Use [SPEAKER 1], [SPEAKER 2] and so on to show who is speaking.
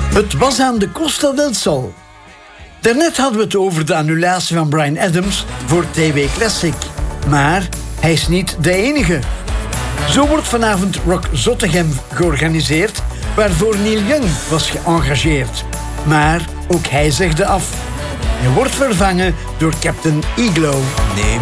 [SPEAKER 1] Het was aan de Costa del Sol. Daarnet hadden we het over de annulatie van Bryan Adams voor TW Classic. Maar hij is niet de enige. Zo wordt vanavond Rock Zottegem georganiseerd, waarvoor Neil Young was geëngageerd. Maar ook hij zegde af. Hij wordt vervangen door Captain Iglo.